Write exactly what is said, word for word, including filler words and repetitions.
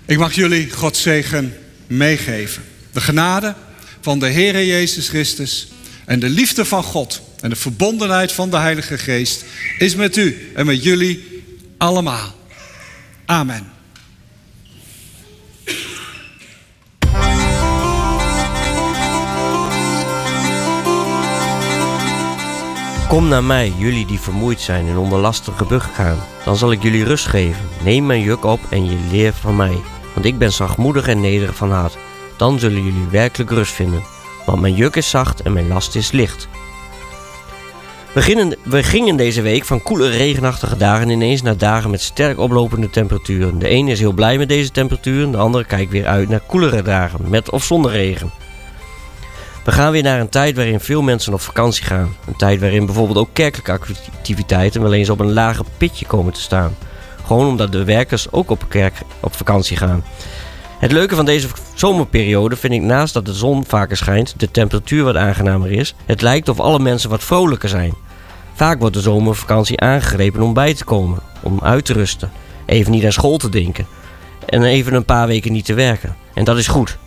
Ik mag jullie Gods zegen meegeven. De genade van de Heere Jezus Christus en de liefde van God en de verbondenheid van de Heilige Geest is met u en met jullie allemaal. Amen. Kom naar mij, jullie die vermoeid zijn en onder lastige bug gaan. Dan zal ik jullie rust geven. Neem mijn juk op en je leer van mij. Want ik ben zachtmoedig en nederig van hart. Dan zullen jullie werkelijk rust vinden. Want mijn juk is zacht en mijn last is licht. We gingen, we gingen deze week van koele regenachtige dagen ineens naar dagen met sterk oplopende temperaturen. De ene is heel blij met deze temperaturen, de andere kijkt weer uit naar koelere dagen, met of zonder regen. We gaan weer naar een tijd waarin veel mensen op vakantie gaan. Een tijd waarin bijvoorbeeld ook kerkelijke activiteiten wel eens op een lager pitje komen te staan. Gewoon omdat de werkers ook op kerk op vakantie gaan. Het leuke van deze zomerperiode vind ik naast dat de zon vaker schijnt, de temperatuur wat aangenamer is, het lijkt of alle mensen wat vrolijker zijn. Vaak wordt de zomervakantie aangegrepen om bij te komen, om uit te rusten, even niet aan school te denken en even een paar weken niet te werken. En dat is goed.